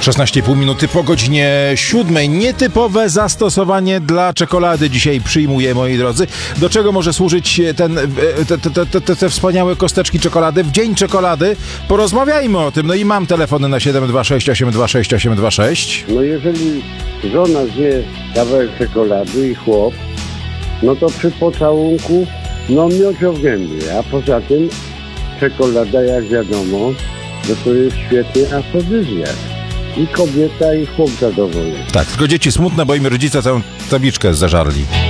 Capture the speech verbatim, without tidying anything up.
szesnaście i pół minuty po godzinie siódmej. Nietypowe zastosowanie dla czekolady dzisiaj przyjmuję, moi drodzy. Do czego może służyć ten, te, te, te, te, te wspaniałe kosteczki czekolady? W dzień czekolady porozmawiajmy o tym. No i mam telefony na siedem dwa sześć osiem dwa sześć osiem dwa sześć. No jeżeli żona zje kawałek czekolady i chłop, no to przy pocałunku no miocio w gębie, a poza tym czekolada, jak wiadomo, no to jest świetny afrodyzjak. I kobieta, i chłop zadowolony. Tak, tylko dzieci smutne, bo im rodzice całą tabliczkę zażarli.